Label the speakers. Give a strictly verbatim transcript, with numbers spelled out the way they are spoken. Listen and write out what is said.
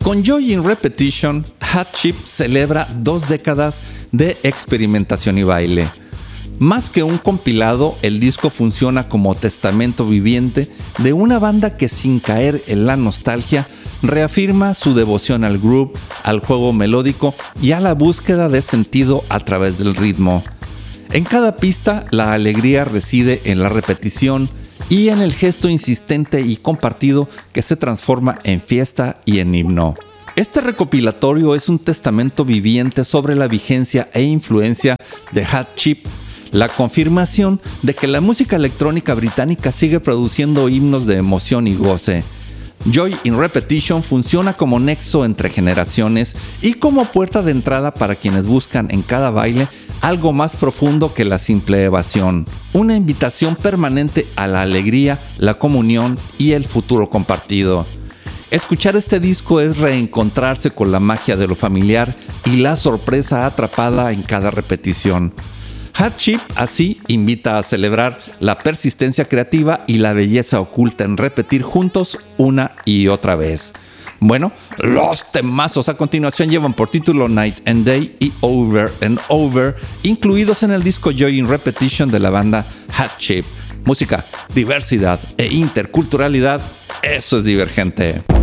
Speaker 1: Con Joy in Repetition, Hot Chip celebra dos décadas de experimentación y baile. Más que un compilado, el disco funciona como testamento viviente de una banda que, sin caer en la nostalgia, reafirma su devoción al groove, al juego melódico y a la búsqueda de sentido a través del ritmo. En cada pista, la alegría reside en la repetición y en el gesto insistente y compartido que se transforma en fiesta y en himno. Este recopilatorio es un testamento viviente sobre la vigencia e influencia de Hot Chip, la confirmación de que la música electrónica británica sigue produciendo himnos de emoción y goce. Joy in Repetition funciona como nexo entre generaciones y como puerta de entrada para quienes buscan en cada baile algo más profundo que la simple evasión. Una invitación permanente a la alegría, la comunión y el futuro compartido. Escuchar este disco es reencontrarse con la magia de lo familiar y la sorpresa atrapada en cada repetición. Hot Chip así invita a celebrar la persistencia creativa y la belleza oculta en repetir juntos una y otra vez. Bueno, los temazos a continuación llevan por título Night and Day y Over and Over, incluidos en el disco Joy in Repetition de la banda Hot Chip. Música, diversidad e interculturalidad, eso es Divergente.